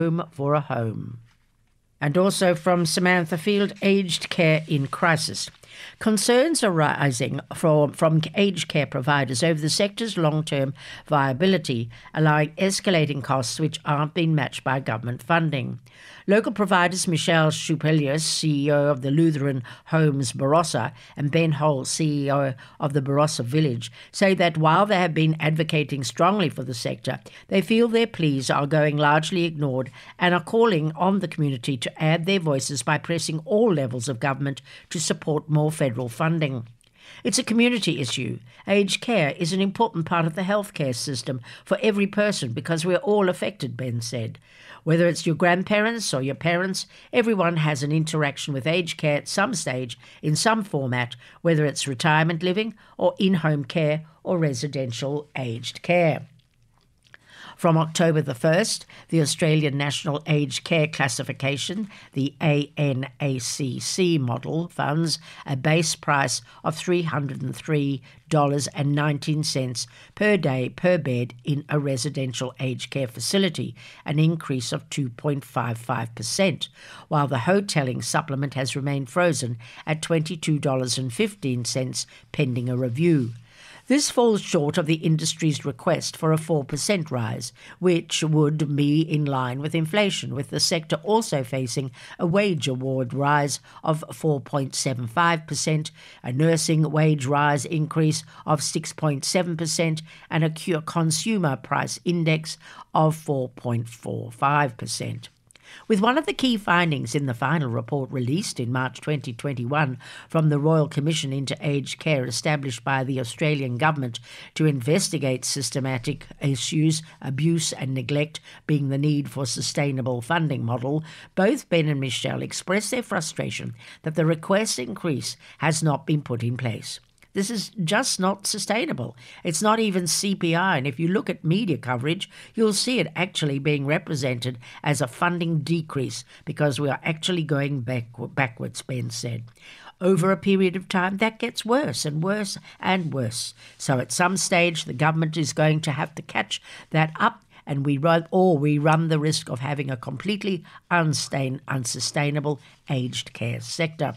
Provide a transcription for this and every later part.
Home for a Home. And also from Samantha Field, aged care in crisis. Concerns are rising from aged care providers over the sector's long-term viability, allowing escalating costs which aren't being matched by government funding. Local providers Michelle Schupelius, CEO of the Lutheran Homes Barossa, and Ben Hole, CEO of the Barossa Village, say that while they have been advocating strongly for the sector, they feel their pleas are going largely ignored and are calling on the community to add their voices by pressing all levels of government to support more federal funding. It's a community issue. Aged care is an important part of the healthcare system for every person because we're all affected, Ben said. Whether it's your grandparents or your parents, everyone has an interaction with aged care at some stage, in some format, whether it's retirement living or in-home care or residential aged care. From October the 1st, the Australian National Aged Care Classification, the ANACC model, funds a base price of $303.19 per day per bed in a residential aged care facility, an increase of 2.55%, while the hotelling supplement has remained frozen at $22.15 pending a review. This falls short of the industry's request for a 4% rise, which would be in line with inflation, with the sector also facing a wage award rise of 4.75%, a nursing wage rise increase of 6.7%, and a consumer price index of 4.45%. With one of the key findings in the final report released in March 2021 from the Royal Commission into Aged Care established by the Australian Government to investigate systematic issues, abuse and neglect being the need for sustainable funding model, both Ben and Michelle expressed their frustration that the request increase has not been put in place. This is just not sustainable. It's not even CPI, and if you look at media coverage, you'll see it actually being represented as a funding decrease because we are actually going backwards, Ben said. Over a period of time, that gets worse and worse and worse. So at some stage, the government is going to have to catch that up, and we run the risk of having a completely unsustainable aged care sector.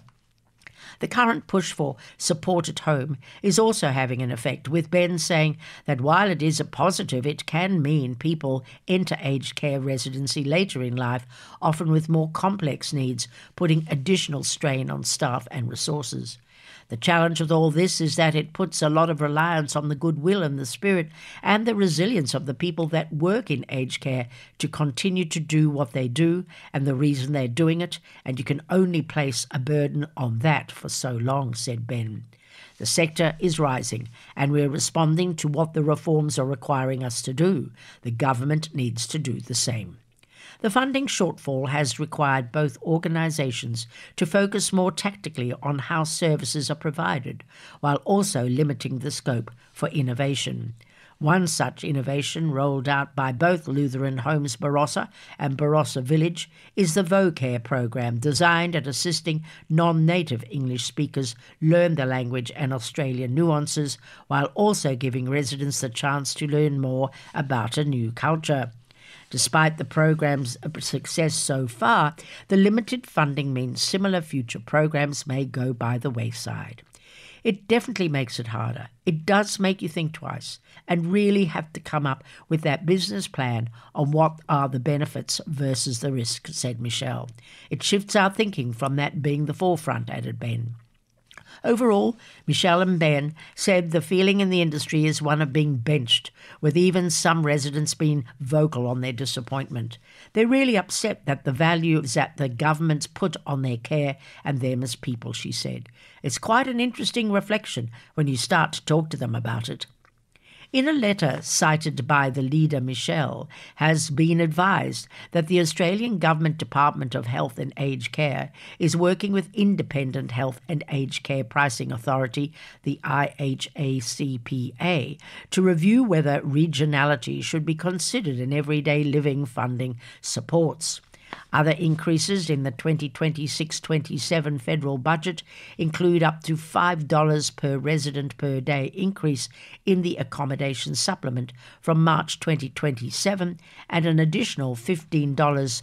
The current push for support at home is also having an effect, with Ben saying that while it is a positive, it can mean people enter aged care residency later in life, often with more complex needs, putting additional strain on staff and resources. The challenge with all this is that it puts a lot of reliance on the goodwill and the spirit and the resilience of the people that work in aged care to continue to do what they do and the reason they're doing it, and you can only place a burden on that for so long, said Ben. The sector is rising, and we're responding to what the reforms are requiring us to do. The government needs to do the same. The funding shortfall has required both organisations to focus more tactically on how services are provided, while also limiting the scope for innovation. One such innovation rolled out by both Lutheran Homes Barossa and Barossa Village is the VoCare program, designed at assisting non-native English speakers learn the language and Australian nuances, while also giving residents the chance to learn more about a new culture. Despite the program's success so far, the limited funding means similar future programs may go by the wayside. It definitely makes it harder. It does make you think twice and really have to come up with that business plan on what are the benefits versus the risks, said Michelle. It shifts our thinking from that being the forefront, added Ben. Overall, Michelle and Ben said the feeling in the industry is one of being benched, with even some residents being vocal on their disappointment. They're really upset that the values that the government's put on their care and them as people, she said. It's quite an interesting reflection when you start to talk to them about it. In a letter cited by the leader, Michelle has been advised that the Australian Government Department of Health and Aged Care is working with Independent Health and Aged Care Pricing Authority, the IHACPA, to review whether regionality should be considered in everyday living funding supports. Other increases in the 2026-27 federal budget include up to $5 per resident per day increase in the accommodation supplement from March 2027 and an additional $15